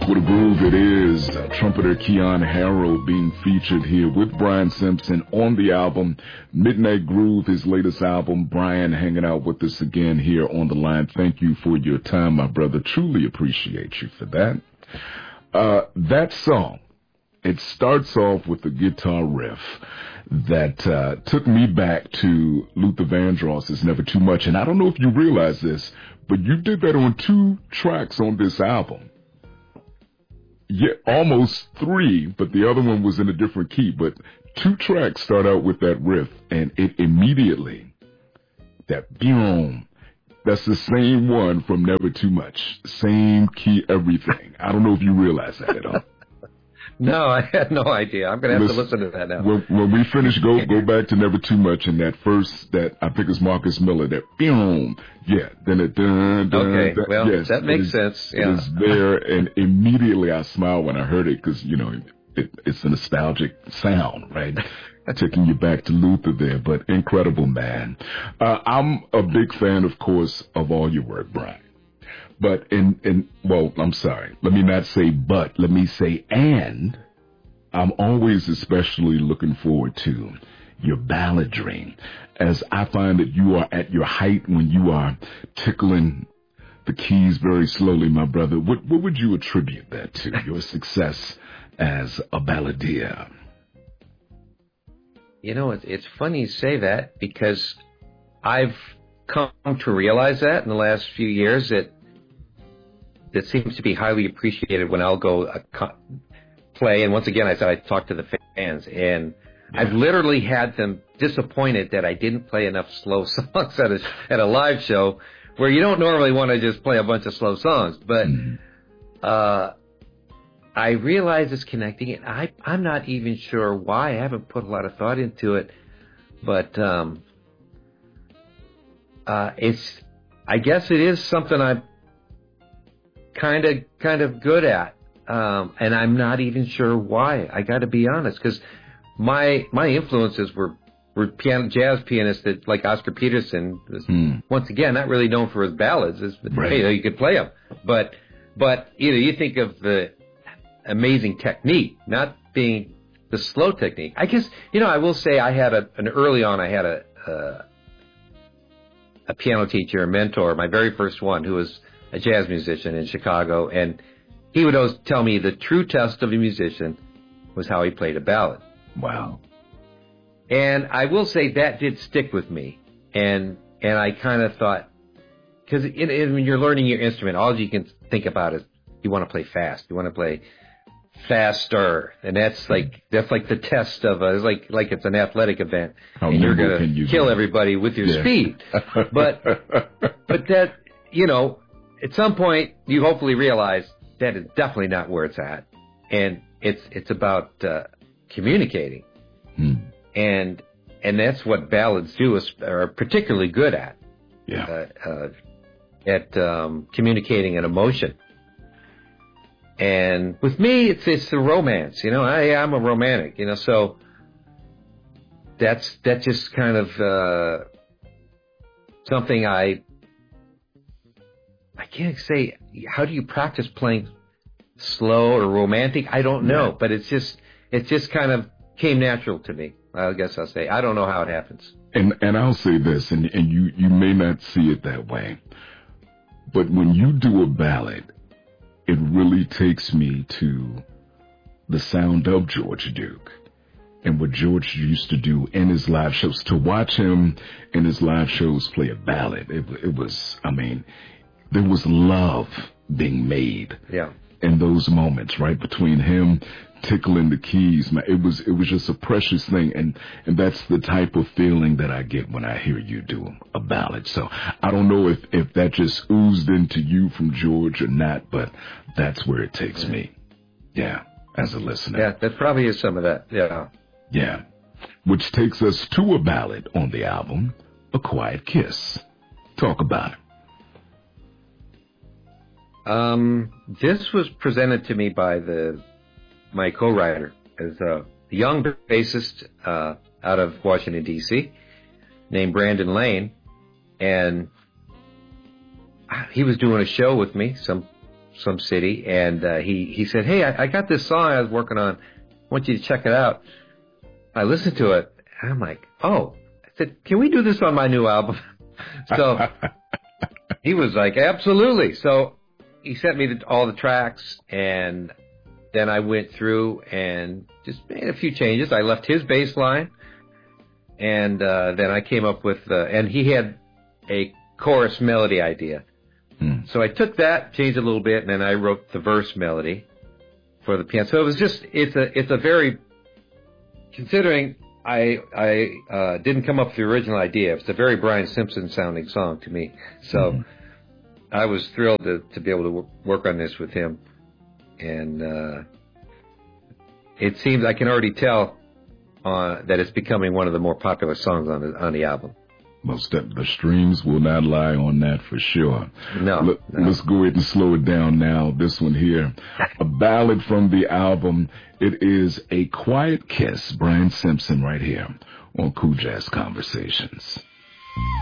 What a groove it is. Trumpeter Keon Harrold being featured here with Brian Simpson on the album Midnight Groove, his latest album. Brian hanging out with us again here on the line. Thank you for your time, my brother. Truly appreciate you for that. That song, it starts off with a guitar riff that took me back to Luther Vandross's Never Too Much. And I don't know if you realize this, but you did that on 2 tracks on this album. Yeah, almost 3, but the other one was in a different key. But 2 tracks start out with that riff, and it immediately, that boom, that's the same one from Never Too Much. Same key, everything. I don't know if you realize that at all. No, I had no idea. I'm going to have to listen to that now. When we finish, go back to Never Too Much, and that first, that I think it's Marcus Miller, that boom, yeah, then it dun, okay, dun, well, yes, that makes sense. Yeah. It is there, and immediately I smiled when I heard it because, you know, it's a nostalgic sound, right? Taking you back to Luther there, but incredible, man. I'm a big fan, of course, of all your work, Brian. But well, I'm sorry. Let me not say but. Let me say and. I'm always especially looking forward to your balladry, as I find that you are at your height when you are tickling the keys very slowly, my brother. What would you attribute that to, your success as a balladeer? You know, it's funny you say that, because I've come to realize that in the last few years that seems to be highly appreciated when I'll go play. And once again, I said I talk to the fans, and yeah. I've literally had them disappointed that I didn't play enough slow songs at a live show, where you don't normally want to just play a bunch of slow songs. But I realize it's connecting, and I'm not even sure why. I haven't put a lot of thought into it, but I guess it is something I'm kind of good at, and I'm not even sure why. I got to be honest, because my influences were jazz pianists that, like Oscar Peterson, was, once again, not really known for his ballads. Right. Hey, you could play them, but you think of the amazing technique, not being the slow technique. I guess, I will say I had early on I had a piano teacher, a mentor, my very first one, who was a jazz musician in Chicago, and he would always tell me the true test of a musician was how he played a ballad. Wow. And I will say that did stick with me, and I kind of thought, because when you're learning your instrument, all you can think about is you want to play fast, you want to play faster, and that's like the test of it's like it's an athletic event, and you're gonna kill everybody with your speed. But that, at some point you hopefully realize that is definitely not where it's at, and it's about communicating, and that's what ballads are particularly good at. At communicating an emotion. And with me, it's the romance. I'm a romantic. So that's just kind of something I can't say. How do you practice playing slow or romantic? I don't know, but it just kind of came natural to me. I guess I'll say. I don't know how it happens. And I'll say this, and you may not see it that way, but when you do a ballad, it really takes me to the sound of George Duke and what George used to do in his live shows. To watch him in his live shows play a ballad, it was, there was love being made in those moments, right, between him tickling the keys. Man, it was just a precious thing, and that's the type of feeling that I get when I hear you do a ballad. So I don't know if that just oozed into you from George or not, but that's where it takes me. Yeah, as a listener. Yeah, that probably is some of that. Yeah. Yeah. Which takes us to a ballad on the album, A Quiet Kiss. Talk about it. This was presented to me by my co-writer, is a young bassist out of Washington, D.C., named Brandon Lane, and he was doing a show with me some city, and he said, "Hey, I got this song I was working on. I want you to check it out." I listened to it, and I'm like, "Oh," I said, "Can we do this on my new album?" So he was like, "Absolutely." So he sent me all the tracks, and then I went through and just made a few changes. I left his bass line, and then I came up with, and he had a chorus melody idea. So I took that, changed it a little bit, and then I wrote the verse melody for the piano. So it was just, it's a very, considering I didn't come up with the original idea, it's a very Brian Simpson sounding song to me. So I was thrilled to be able to work on this with him. And it seems, I can already tell that it's becoming one of the more popular songs on the album. Most of the streams will not lie on that for sure. No. Let's go ahead and slow it down now. This one here, a ballad from the album. It is A Quiet Kiss. Brian Simpson right here on Cool Jazz Conversations.